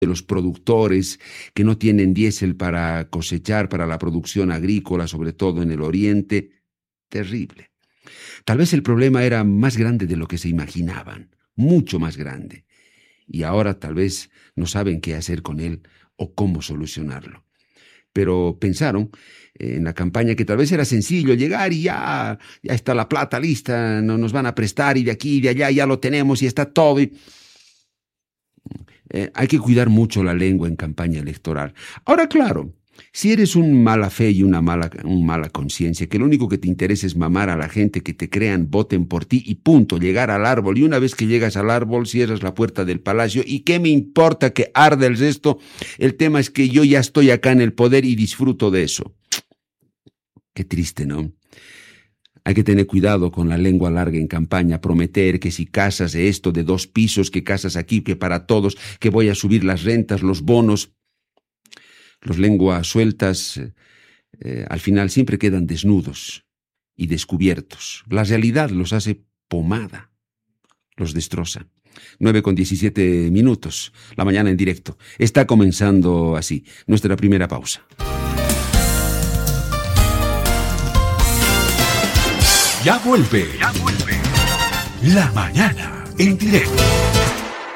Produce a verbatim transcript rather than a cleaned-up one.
de los productores que no tienen diésel para cosechar, para la producción agrícola, sobre todo en el oriente. Terrible. Tal vez el problema era más grande de lo que se imaginaban, mucho más grande. Y ahora tal vez no saben qué hacer con él o cómo solucionarlo. Pero pensaron en la campaña que tal vez era sencillo llegar y ya, ya está la plata lista, no nos van a prestar y de aquí y de allá ya lo tenemos y está todo. Y... Eh, hay que cuidar mucho la lengua en campaña electoral. Ahora, claro, si eres un mala fe y una mala, un mala conciencia, que lo único que te interesa es mamar a la gente, que te crean, voten por ti y punto, llegar al árbol. Y una vez que llegas al árbol, cierras la puerta del palacio. ¿Y qué me importa que arda el resto? El tema es que yo ya estoy acá en el poder y disfruto de eso. Qué triste, ¿no? Hay que tener cuidado con la lengua larga en campaña, prometer que si casas de esto de dos pisos, que casas aquí, que para todos, que voy a subir las rentas, los bonos. Los lenguas sueltas eh, al final siempre quedan desnudos y descubiertos. La realidad los hace pomada, los destroza. nueve con diecisiete minutos, la mañana en directo. Está comenzando así, nuestra primera pausa. Ya vuelve, ya vuelve. La mañana en directo.